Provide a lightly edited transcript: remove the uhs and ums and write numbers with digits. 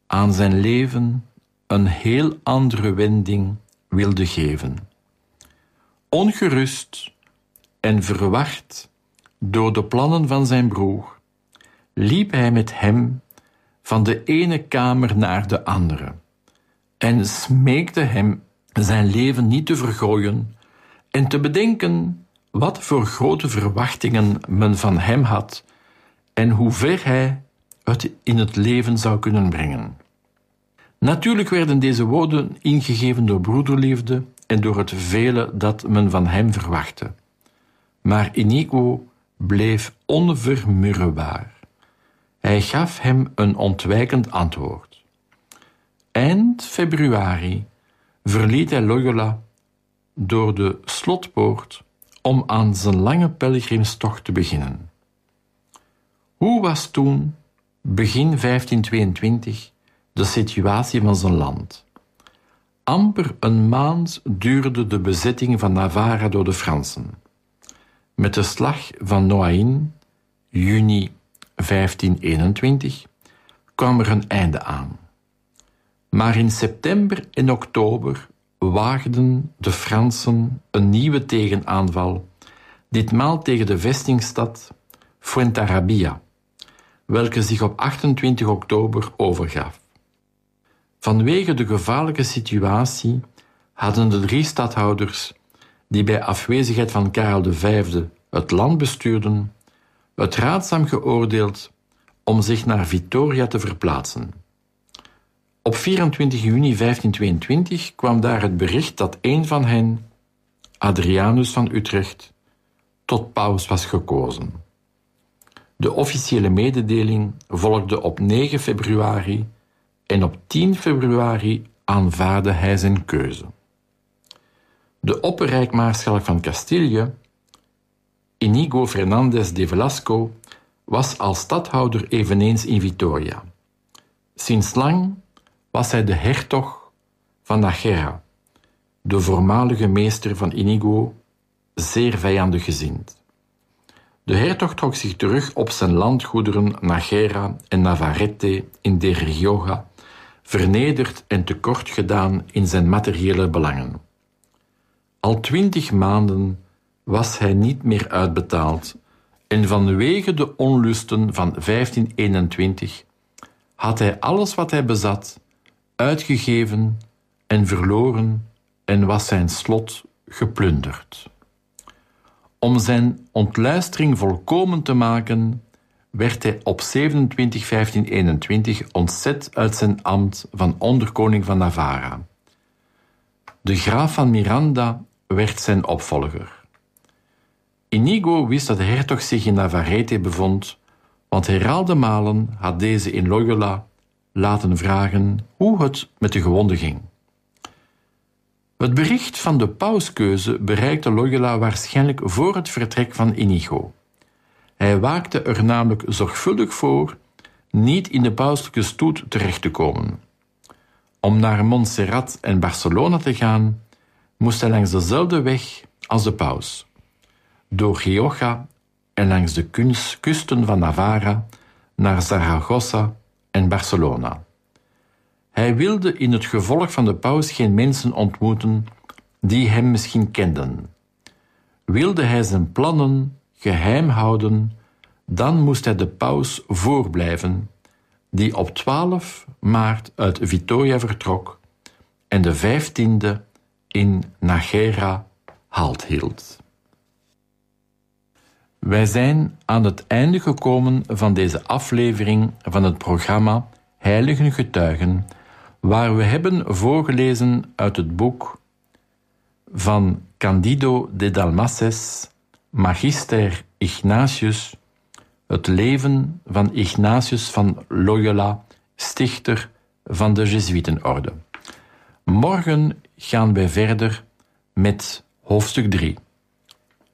aan zijn leven een heel andere wending wilde geven. Ongerust en verward door de plannen van zijn broer, liep hij met hem van de ene kamer naar de andere en smeekte hem zijn leven niet te vergooien en te bedenken wat voor grote verwachtingen men van hem had en hoe ver hij het in het leven zou kunnen brengen. Natuurlijk werden deze woorden ingegeven door broederliefde en door het vele dat men van hem verwachtte. Maar Inigo bleef onvermurwbaar. Hij gaf hem een ontwijkend antwoord. Eind februari verliet hij Loyola door de slotpoort om aan zijn lange pelgrimstocht te beginnen. Hoe was toen, begin 1522, de situatie van zijn land? Amper een maand duurde de bezetting van Navarra door de Fransen. Met de slag van Noain, juni 1521, kwam er een einde aan. Maar in september en oktober waagden de Fransen een nieuwe tegenaanval, ditmaal tegen de vestingstad Fuenterrabía, welke zich op 28 oktober overgaf. Vanwege de gevaarlijke situatie hadden de 3 stadhouders, die bij afwezigheid van Karel V het land bestuurden, het raadzaam geoordeeld om zich naar Vitoria te verplaatsen. Op 24 juni 1522 kwam daar het bericht dat een van hen, Adrianus van Utrecht, tot paus was gekozen. De officiële mededeling volgde op 9 februari en op 10 februari aanvaardde hij zijn keuze. De opperrijkmaarschalk van Castilië, Inigo Fernández de Velasco, was als stadhouder eveneens in Vitoria. Sinds lang was hij de hertog van Nájera, de voormalige meester van Inigo, zeer vijandig gezind. De hertog trok zich terug op zijn landgoederen Nájera en Navarrete in de Rioja, vernederd en tekort gedaan in zijn materiële belangen. Al 20 maanden was hij niet meer uitbetaald en vanwege de onlusten van 1521 had hij alles wat hij bezat uitgegeven en verloren en was zijn slot geplunderd. Om zijn ontluistering volkomen te maken, werd hij op 27/15/21 ontzet uit zijn ambt van onderkoning van Navarra. De graaf van Miranda werd zijn opvolger. Inigo wist dat de hertog zich in Navarrete bevond, want herhaalde malen had deze in Loyola laten vragen hoe het met de gewonden ging. Het bericht van de pauskeuze bereikte Loyola waarschijnlijk voor het vertrek van Inigo. Hij waakte er namelijk zorgvuldig voor niet in de pauselijke stoet terecht te komen. Om naar Montserrat en Barcelona te gaan, moest hij langs dezelfde weg als de paus, door Rioja en langs de kusten van Navarra naar Zaragoza en Barcelona. Hij wilde in het gevolg van de paus geen mensen ontmoeten die hem misschien kenden. Wilde hij zijn plannen geheim houden, dan moest hij de paus voorblijven, die op 12 maart uit Vitoria vertrok en de 15e in Nájera halt hield. Wij zijn aan het einde gekomen van deze aflevering van het programma Heiligen Getuigen, waar we hebben voorgelezen uit het boek van Candido de Dalmases, Magister Ignatius, het leven van Ignatius van Loyola, stichter van de Jezuïtenorde. Morgen gaan wij verder met hoofdstuk 3.